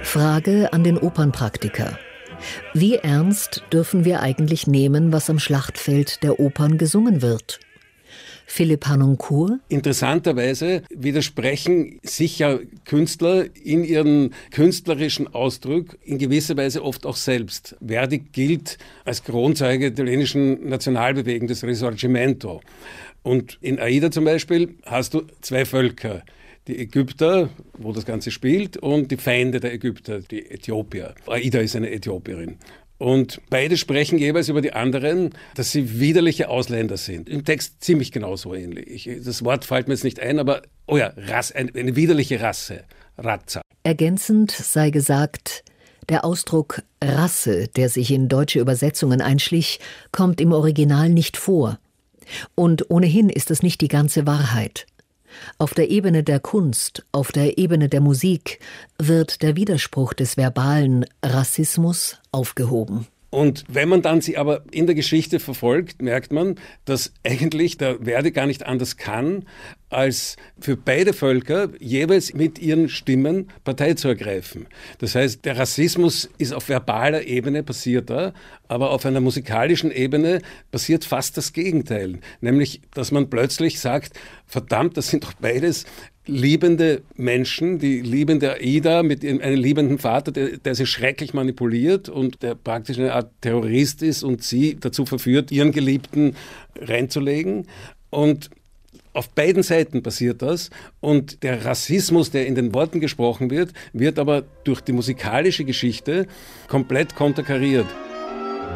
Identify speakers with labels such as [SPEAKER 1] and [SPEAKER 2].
[SPEAKER 1] Frage an den Opernpraktiker. Wie ernst dürfen wir eigentlich nehmen, was am Schlachtfeld der Opern gesungen wird? Philipp Harnoncourt.
[SPEAKER 2] Interessanterweise widersprechen sich ja Künstler in ihren künstlerischen Ausdruck in gewisser Weise oft auch selbst. Verdi gilt als Kronzeuge der italienischen Nationalbewegung, des Risorgimento. Und in Aida zum Beispiel hast du zwei Völker. Die Ägypter, wo das Ganze spielt, und die Feinde der Ägypter, die Äthiopier. Aida ist eine Äthiopierin. Und beide sprechen jeweils über die anderen, dass sie widerliche Ausländer sind. Im Text ziemlich genauso ähnlich. Das Wort fällt mir jetzt nicht ein, aber eine widerliche Rasse, Razza.
[SPEAKER 1] Ergänzend sei gesagt, der Ausdruck Rasse, der sich in deutsche Übersetzungen einschlich, kommt im Original nicht vor. Und ohnehin ist es nicht die ganze Wahrheit. Auf der Ebene der Kunst, auf der Ebene der Musik wird der Widerspruch des verbalen Rassismus aufgehoben.
[SPEAKER 2] Und wenn man dann sie aber in der Geschichte verfolgt, merkt man, dass eigentlich der Verdi gar nicht anders kann, als für beide Völker jeweils mit ihren Stimmen Partei zu ergreifen. Das heißt, der Rassismus ist auf verbaler Ebene passiert da, aber auf einer musikalischen Ebene passiert fast das Gegenteil. Nämlich, dass man plötzlich sagt, verdammt, das sind doch beides liebende Menschen, die liebende Aida mit einem liebenden Vater, der sie schrecklich manipuliert und der praktisch eine Art Terrorist ist und sie dazu verführt, ihren Geliebten reinzulegen. Und auf beiden Seiten passiert das und der Rassismus, der in den Worten gesprochen wird, wird aber durch die musikalische Geschichte komplett konterkariert.